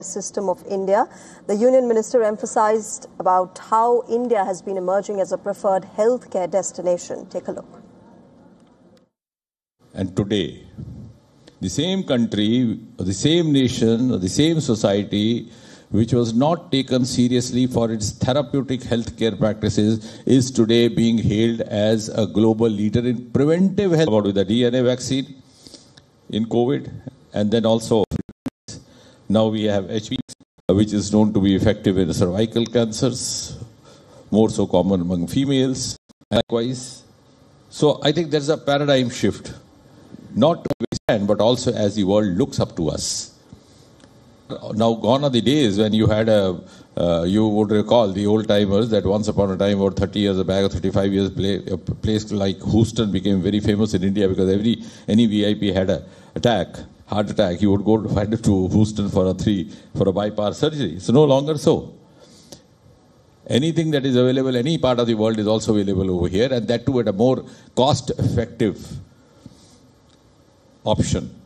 system of India. The Union Minister emphasized about how India has been emerging as a preferred healthcare destination. Take a look. And today, the same country, or the same nation, or the same society, which was not taken seriously for its therapeutic healthcare practices, is today being hailed as a global leader in preventive health. About with the DNA vaccine in COVID, and then also now we have HPV, which is known to be effective in cervical cancers, more so common among females. Likewise, so I think there's a paradigm shift, not to withstand, but also as the world looks up to us. Now, gone are the days when you had you would recall the old timers that once upon a time, about 30 years back or 35 years, a place like Houston became very famous in India because any VIP had a heart attack, you would go to Houston for a bypass surgery. It's no longer so. Anything that is available, any part of the world is also available over here, and that too at a more cost-effective option.